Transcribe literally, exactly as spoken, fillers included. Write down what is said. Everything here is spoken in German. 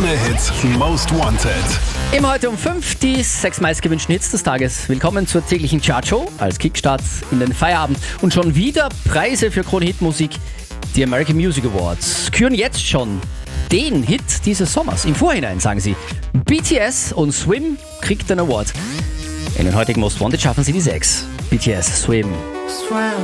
Krone Hits Most Wanted. Immer heute um fünf die sechs meistgewünschten Hits des Tages. Willkommen zur täglichen Chartshow als Kickstart in den Feierabend. Und schon wieder Preise für Krone Hit Musik. Die American Music Awards küren jetzt schon den Hit dieses Sommers. Im Vorhinein sagen sie, B T S und Swim kriegt den Award. In den heutigen Most Wanted schaffen sie die sechs. B T S, Swim.